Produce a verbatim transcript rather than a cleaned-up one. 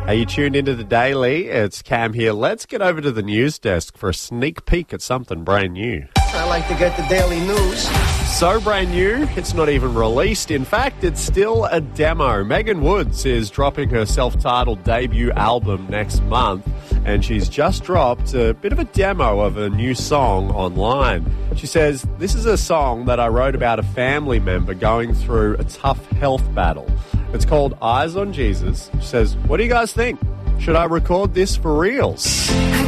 Are you tuned into the Daily? It's Cam here. Let's get over to the news desk for a sneak peek at something brand new. I like to get the daily news. So brand new, it's not even released. In fact, it's still a demo. Megan Woods is dropping her self-titled debut album next month, and she's just dropped a bit of a demo of a new song online. She says, "This is a song that I wrote about a family member going through a tough health battle. It's called Eyes on Jesus." She says, "What do you guys think? Should I record this for reals?"